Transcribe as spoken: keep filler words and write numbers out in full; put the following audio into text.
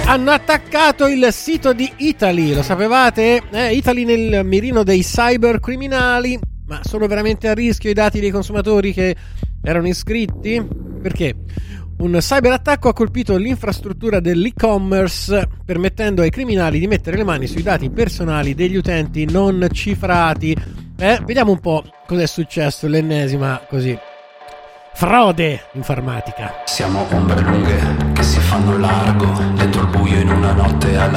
Hanno attaccato il sito di Italy, lo sapevate? Eh, Italy nel mirino dei cybercriminali. Ma sono veramente a rischio i dati dei consumatori che erano iscritti? Perché un cyberattacco ha colpito l'infrastruttura dell'e-commerce, permettendo ai criminali di mettere le mani sui dati personali degli utenti non cifrati. Eh, vediamo un po' cos'è successo, l'ennesima così frode informatica. Siamo ombre lunghe che si fanno largo dentro il buio in una notte alla